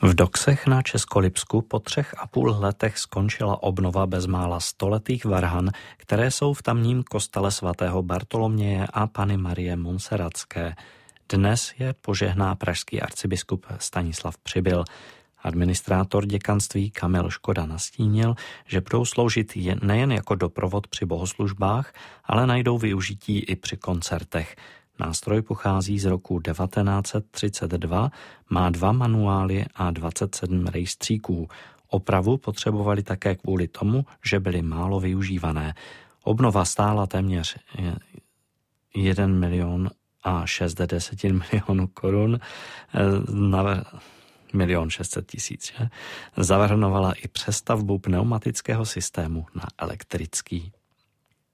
V Doksech na Českolipsku po 3,5 letech skončila obnova bezmála stoletých varhan, které jsou v tamním kostele svatého Bartoloměje a Panny Marie Montserratské. Dnes je požehná pražský arcibiskup Stanislav Přibyl. Administrátor děkanství Kamil Škoda nastínil, že budou sloužit nejen jako doprovod při bohoslužbách, ale najdou využití i při koncertech. Nástroj pochází z roku 1932, má 2 manuály a 27 rejstříků. Opravu potřebovali také kvůli tomu, že byly málo využívané. Obnova stála téměř 1 milion a 6 milionů korun, 1 600 000, zavrhnovala i přestavbu pneumatického systému na elektrický.